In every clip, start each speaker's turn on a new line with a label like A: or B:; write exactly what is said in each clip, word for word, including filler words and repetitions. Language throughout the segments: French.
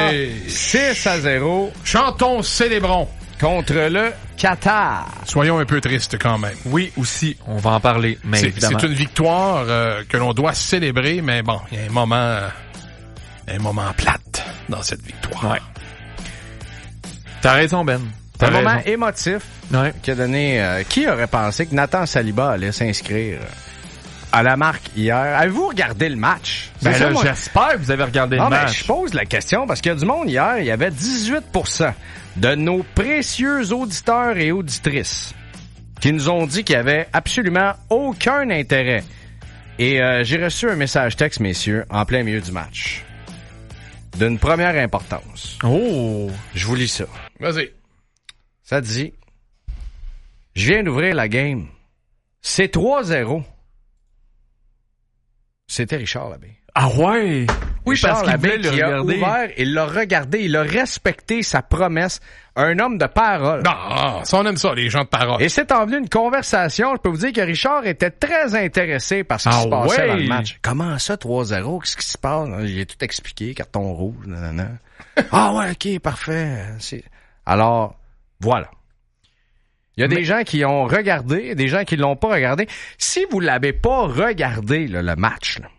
A: Oui.
B: six à zéro.
A: Chantons, célébrons.
B: Contre le Qatar.
A: Soyons un peu tristes quand même.
C: Oui, aussi, on va en parler, mais
A: c'est,
C: évidemment.
A: c'est une victoire euh, que l'on doit célébrer, mais bon, il y a un moment, euh, un moment plate dans cette victoire.
C: Ouais. T'as raison, Ben.
B: T'as un
C: raison.
B: moment émotif
C: ouais.
B: qui a donné... Euh, qui aurait pensé que Nathan Saliba allait s'inscrire à la marque hier? Avez-vous regardé le match?
C: Ben
B: ça,
C: là,
B: moi...
C: j'espère que vous avez regardé
B: non,
C: le
B: mais
C: match.
B: je pose la question parce qu'il y a du monde hier, il y avait dix-huit pour cent de nos précieux auditeurs et auditrices qui nous ont dit qu'il y avait absolument aucun intérêt. Et euh, j'ai reçu un message texte, messieurs, en plein milieu du match. D'une première importance.
C: Oh!
B: Je vous lis ça.
A: Vas-y.
B: Ça dit, je viens d'ouvrir la game. C'est trois zéro. C'était Richard Labbé.
C: Ah ouais? Oui,
B: Richard
C: parce qu'il
B: Labbé
C: voulait le
B: qui a
C: regarder.
B: ouvert, il l'a regardé, il a respecté sa promesse. Un homme de parole.
A: Non, ça on aime ça, les gens de parole.
B: Et c'est en venu une conversation. Je peux vous dire que Richard était très intéressé par ce qui
C: ah
B: se passait
C: ouais?
B: dans le match. Comment ça, trois zéro? Qu'est-ce qui se passe? J'ai tout expliqué, carton rouge, nanana. Ah ouais, ok, parfait. C'est... Alors, voilà. Il y a
C: Mais...
B: des gens qui ont regardé, des gens qui l'ont pas regardé. Si vous l'avez pas regardé, là, le match, là,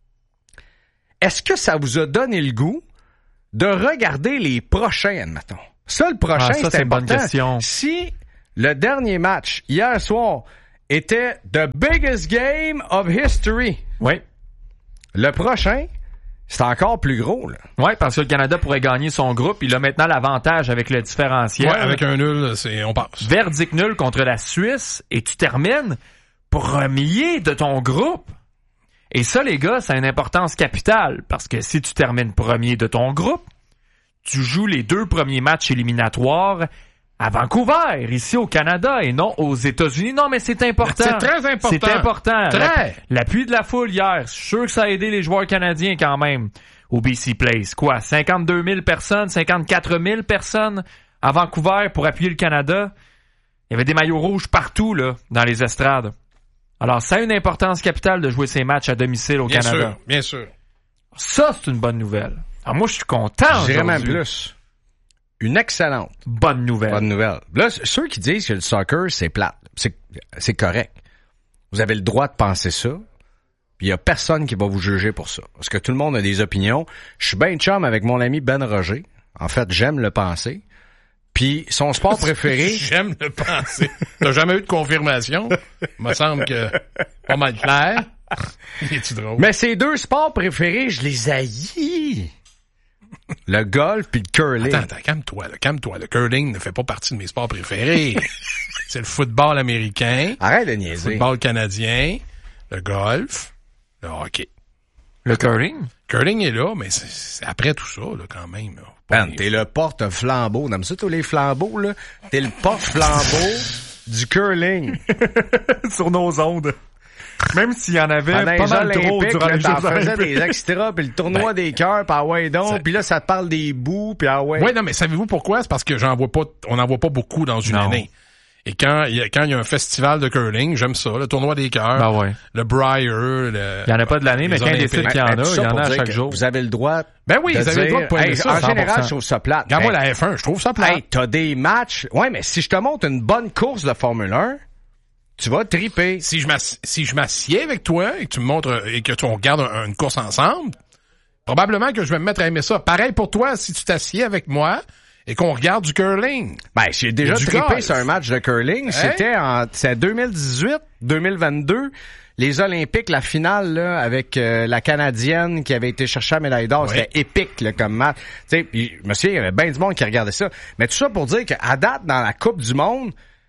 B: est-ce que ça vous a donné le goût de regarder les prochains, admettons? Ça, le prochain,
C: ah, ça,
B: c'est,
C: c'est
B: important.
C: Une bonne question.
B: Si le dernier match, hier soir, était the biggest game of history,
C: oui.
B: Le prochain, c'est encore plus gros, là.
C: Oui, parce que le Canada pourrait gagner son groupe. Il a maintenant l'avantage avec le différentiel.
A: Ouais, avec un nul, c'est, on passe.
C: Verdict nul contre la Suisse et tu termines premier de ton groupe. Et ça, les gars, ça a une importance capitale parce que si tu termines premier de ton groupe, tu joues les deux premiers matchs éliminatoires à Vancouver, ici au Canada, et non aux États-Unis. Non, mais c'est important.
A: C'est très important.
C: C'est important.
A: Très.
C: L'appui de la foule hier, je suis sûr que ça a aidé les joueurs canadiens quand même au B C Place. Quoi, cinquante-deux mille personnes, cinquante-quatre mille personnes à Vancouver pour appuyer le Canada. Il y avait des maillots rouges partout là dans les estrades. Alors, ça a une importance capitale de jouer ces matchs à domicile au
A: bien
C: Canada.
A: Sûr, bien sûr.
C: Ça, c'est une bonne nouvelle. Alors, moi, je suis content.
B: Je dirais même
C: aujourd'hui.
B: plus. Une excellente.
C: Bonne nouvelle.
B: Bonne nouvelle. Là, ceux qui disent que le soccer, c'est plate, c'est, c'est correct. Vous avez le droit de penser ça. Puis il y a personne qui va vous juger pour ça. Parce que tout le monde a des opinions. Je suis bien chum avec mon ami Ben Roger. En fait, j'aime le penser. Puis son sport préféré...
A: J'aime le penser. T'as jamais eu de confirmation? Il me semble que pas mal clair. Es-tu drôle?
B: Mais ces deux sports préférés, je les haïs. Le golf puis le curling.
A: Attends, attends, calme-toi, là, calme-toi. Le curling ne fait pas partie de mes sports préférés. C'est le football américain.
B: Arrête de
A: Le
B: niaiser.
A: football canadien. Le golf. Le hockey.
C: Le curling?
A: Curling est là, mais c'est, c'est après tout ça, là, quand même. Là.
B: Ben, t'es le porte-flambeau. T'aimes ça, tous les flambeaux, là? T'es le porte-flambeau du curling.
C: Sur nos ondes. Même s'il y en avait
B: Pendant
C: pas
B: les
C: mal trop
B: Olympiques,
C: durant
B: là,
C: les
B: t'en
C: Jeux
B: faisais
C: olympiques.
B: des extras, puis le tournoi
A: Ben,
B: des cœurs, puis ah ouais donc,
A: ça-
B: puis là, ça te parle des bouts, puis ah ouais.
A: Oui, non, mais savez-vous pourquoi? C'est parce que j'en vois pas, on n'en voit pas beaucoup dans une
C: Non.
A: année. Et quand il y a, quand il y a un festival de curling, j'aime ça, le tournoi des cœurs,
C: Ben ouais.
A: le Briar, le...
C: Il y en a pas de l'année, mais
A: les
C: quand il
A: Olympiques.
C: décide qu'il y en
B: Ben,
C: a,
B: tout
C: il
B: ça
C: y en
B: pour
C: a à
B: dire
C: chaque
B: que
C: jour.
B: Vous avez le droit.
A: Ben oui,
B: de
A: vous avez le droit de
B: dire,
A: pas aimer
B: hey,
A: ça.
B: en
A: cent pour cent.
B: général, je trouve ça plate.
A: Regarde-moi
B: Ben,
A: la F un, je trouve ça plate.
B: hey, t'as des matchs. Ouais, mais si je te montre une bonne course de Formule un, tu vas triper.
A: Si je m'assieds, si je m'assieds avec toi et que tu me montres et que tu on regarde un- une course ensemble, probablement que je vais me mettre à aimer ça. Pareil pour toi, si tu t'assieds avec moi et qu'on regarde du curling.
B: Ben, j'ai déjà
A: Du
B: trippé
A: golf.
B: sur un match de curling. C'était en, c'est deux mille dix-huit, deux mille vingt-deux. Les Olympiques, la finale, là, avec euh, la Canadienne qui avait été chercher la médaille d'or.
A: Oui.
B: C'était épique, là, comme match. Tu sais, puis, je me souviens, il y avait bien du monde qui regardait ça. Mais tout ça pour dire qu'à date, dans la Coupe du Monde,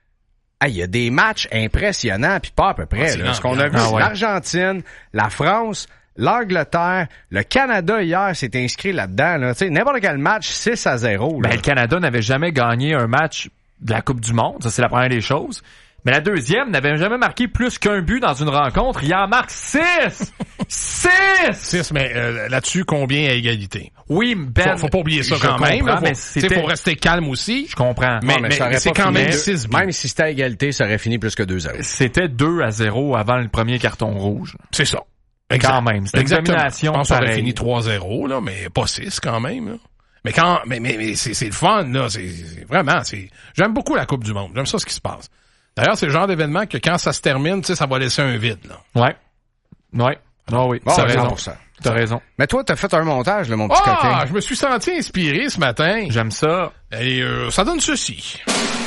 B: il hey, y a des matchs impressionnants, puis pas à peu près.
A: Ah, c'est
B: Là. Ce qu'on a vu,
C: Ah,
B: c'est
C: ouais.
B: l'Argentine, la France, l'Angleterre, le Canada hier s'est inscrit là-dedans. Là. Tu sais, n'importe quel match, six à zéro. Là.
C: Ben, le Canada n'avait jamais gagné un match de la Coupe du Monde. Ça, c'est la première des choses. Mais la deuxième n'avait jamais marqué plus qu'un but dans une rencontre. Il en marque six! Six!
A: Six, mais euh, là-dessus, combien à égalité?
C: Oui, Ben.
A: Faut, faut pas oublier ça
C: je
A: quand même.
C: comprends,
A: Là.
C: mais
A: Faut, tu sais,
C: c'était-
A: faut rester calme aussi.
C: Je comprends.
A: Mais-
B: Non, mais, ça aurait
A: c'est
B: pas
A: quand
B: fini
A: même
B: deux-
A: six buts.
B: Même si c'était à égalité, ça aurait fini plus que deux zéro.
C: C'était deux à zéro avant le premier carton rouge.
A: C'est ça.
C: Quand même. C'était une
A: Exactement.
C: domination
A: Je pense qu'on aurait
C: pareille.
A: fini trois zéro, là, mais pas six quand même. Là. Mais quand, mais, mais, mais c'est, c'est le fun, là. C'est, c'est vraiment, c'est, j'aime beaucoup la Coupe du Monde. J'aime ça, ce qui se passe. D'ailleurs, c'est le genre d'événement que quand ça se termine, tu sais, ça va laisser un vide, là.
C: Ouais. Ouais. Ah oui.
B: Bon,
C: T'as
B: cent
C: raison.
B: pour cent.
C: T'as raison.
B: Mais toi, t'as fait un montage, là, mon petit
A: Ah,
B: coquin.
A: je me suis senti inspiré ce matin.
C: J'aime ça.
A: Et, euh, ça donne ceci.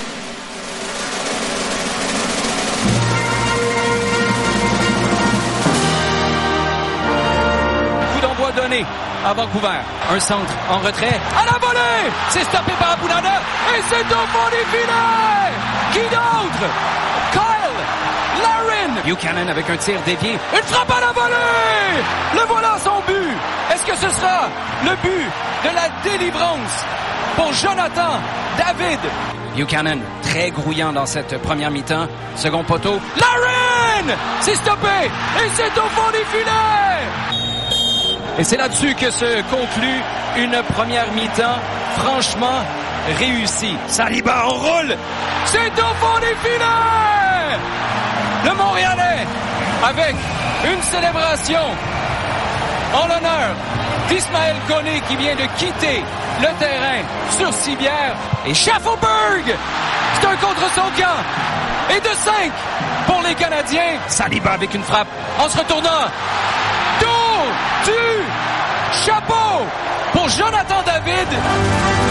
D: Donné à Vancouver. Un centre en retrait. À la volée! C'est stoppé par Abunana. Et c'est au fond des filets! Qui d'autre? Kyle Larin. Buchanan avec un tir dévié. Une frappe à la volée! Le voilà son but! Est-ce que ce sera le but de la délivrance pour Jonathan David? Buchanan, très grouillant dans cette première mi-temps. Second poteau. Larin! C'est stoppé! Et c'est au fond des filets! Et c'est là-dessus que se conclut une première mi-temps franchement réussie. Saliba enroule. C'est au fond des filets. Le Montréalais avec une célébration en l'honneur d'Ismaël Koné qui vient de quitter le terrain sur cibière. Et Schaffelberg, c'est un contre son camp. Et de cinq pour les Canadiens. Saliba avec une frappe en se retournant. Du chapeau pour Jonathan David.